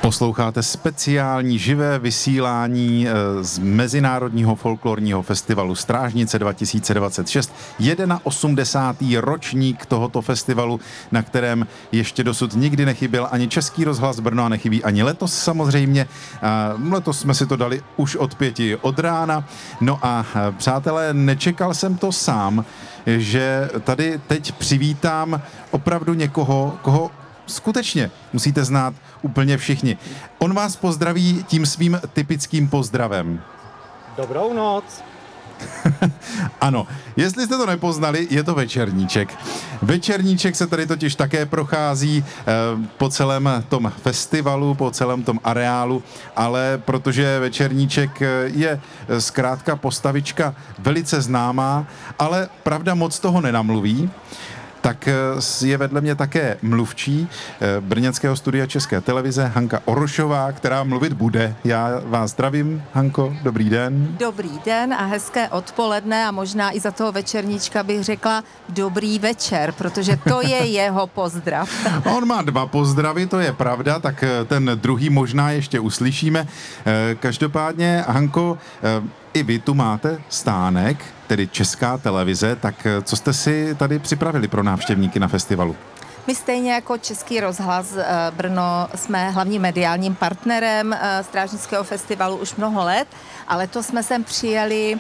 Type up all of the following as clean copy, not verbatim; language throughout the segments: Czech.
Posloucháte speciální živé vysílání z Mezinárodního folklorního festivalu Strážnice 2026. 81. ročník tohoto festivalu, na kterém ještě dosud nikdy nechyběl ani Český rozhlas Brno a nechybí ani letos samozřejmě. Letos jsme si to dali už od 5 od rána. No a přátelé, nečekal jsem to sám, že tady teď přivítám opravdu někoho, koho skutečně musíte znát úplně všichni. On vás pozdraví tím svým typickým pozdravem. Dobrou noc. Ano, jestli jste to nepoznali, je to Večerníček. Večerníček se tady totiž také prochází po celém tom festivalu, po celém tom areálu, ale protože Večerníček je zkrátka postavička velice známá, ale pravda moc toho nenamluví, tak je vedle mě také mluvčí brněnského studia České televize Hanka Orošová, která mluvit bude. Já vás zdravím, Hanko, dobrý den. Dobrý den a hezké odpoledne a možná i za toho Večerníčka bych řekla dobrý večer, protože to je jeho pozdrav. On má 2 pozdravy, to je pravda, tak ten druhý možná ještě uslyšíme. Každopádně, Hanko, i vy tu máte stánek, tedy Česká televize, tak co jste si tady připravili pro návštěvníky na festivalu? My stejně jako Český rozhlas Brno jsme hlavním mediálním partnerem Strážnického festivalu už mnoho let, ale to jsme sem přijeli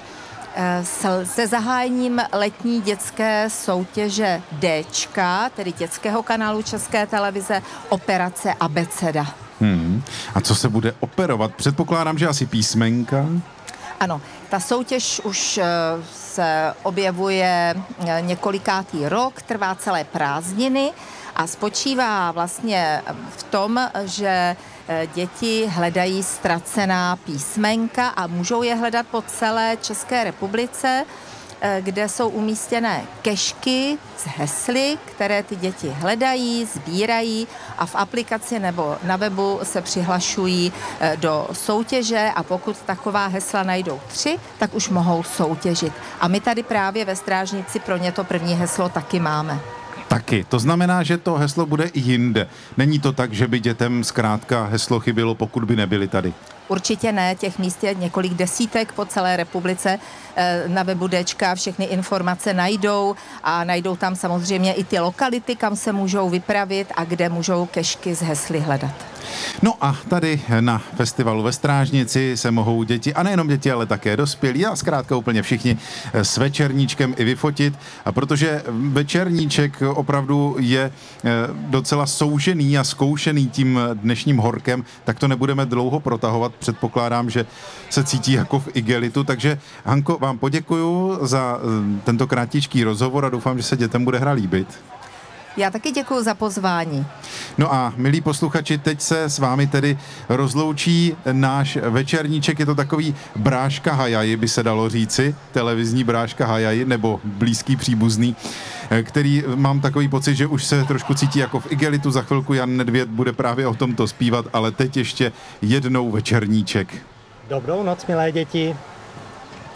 se zahájením letní dětské soutěže Dčka, tedy dětského kanálu České televize, Operace Abeceda. A co se bude operovat? Předpokládám, že asi písmenka? Ano, ta soutěž už se objevuje několikátý rok, trvá celé prázdniny a spočívá vlastně v tom, že děti hledají ztracená písmenka a můžou je hledat po celé České republice, kde jsou umístěné kešky s hesly, které ty děti hledají, sbírají a v aplikaci nebo na webu se přihlašují do soutěže a pokud taková hesla najdou 3, tak už mohou soutěžit. A my tady právě ve Strážnici pro ně to první heslo taky máme. Taky. To znamená, že to heslo bude i jinde. Není to tak, že by dětem zkrátka heslo chybělo, pokud by nebyli tady? Určitě ne, těch míst je několik desítek po celé republice. Na webu Dčka všechny informace najdou a najdou tam samozřejmě i ty lokality, kam se můžou vypravit a kde můžou kešky s hesly hledat. No a tady na festivalu ve Strážnici se mohou děti, a nejenom děti, ale také dospělí a zkrátka úplně všichni s Večerníčkem i vyfotit. A protože Večerníček opravdu je docela soužený a zkoušený tím dnešním horkem, tak to nebudeme dlouho protahovat. Předpokládám, že se cítí jako v igelitu, takže Hanko, vám poděkuju za tento kratičký rozhovor a doufám, že se dětem bude hra líbit. Já taky děkuji za pozvání. No a milí posluchači, teď se s vámi tedy rozloučí náš Večerníček, je to takový Bráška Hajaj, by se dalo říci, televizní Bráška Hajaj, nebo blízký příbuzný, který mám takový pocit, že už se trošku cítí jako v igelitu, za chvilku Jan Nedvěd bude právě o tomto zpívat, ale teď ještě jednou Večerníček. Dobrou noc, milé děti.